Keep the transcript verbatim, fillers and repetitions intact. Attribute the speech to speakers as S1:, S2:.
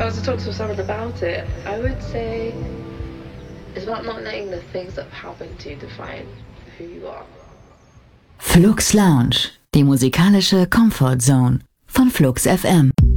S1: was to talk to someone about it, I would say it's about not letting the things that happen to you define who you are.
S2: Flux Lounge, die musikalische Comfort Zone von Flux F M.